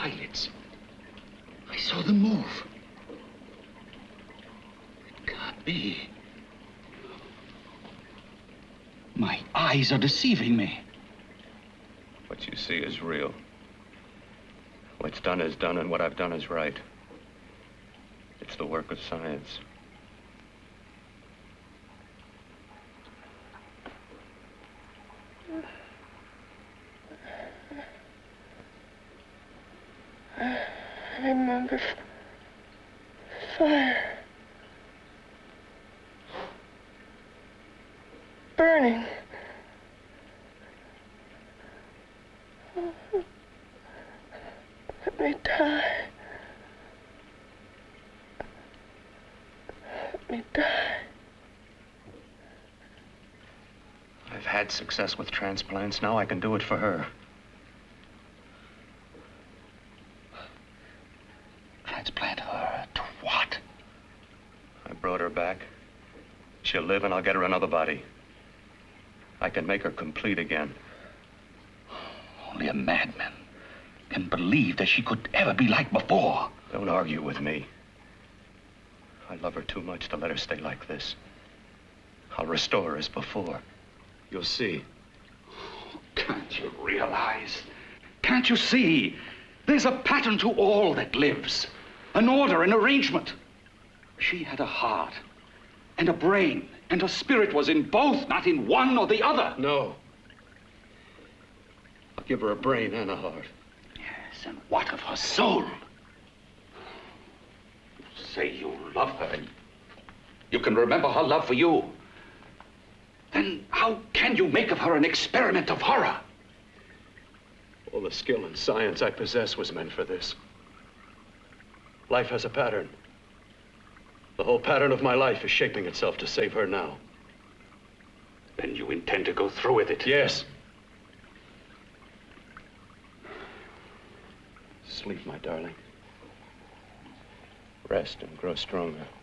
eyelids. I saw them move. It can't be. My eyes are deceiving me. What you see is real. What's done is done, and what I've done is right. It's the work of science. I remember fire. Burning. Let me die. Let me die. I've had success with transplants. Now I can do it for her. Transplant her to what? I brought her back. She'll live, and I'll get her another body. I can make her complete again. Only a madman can believe that she could ever be like before. Don't argue with me. I love her too much to let her stay like this. I'll restore her as before. You'll see. Can't you realize? Can't you see? There's a pattern to all that lives. An order, an arrangement. She had a heart and a brain, and her spirit was in both, not in one or the other. No. I'll give her a brain and a heart. Yes, and what of her soul? You say you love her. You can remember her love for you. Then how can you make of her an experiment of horror? All the skill and science I possess was meant for this. Life has a pattern. The whole pattern of my life is shaping itself to save her now. Then you intend to go through with it? Yes. Sleep, my darling. Rest and grow stronger.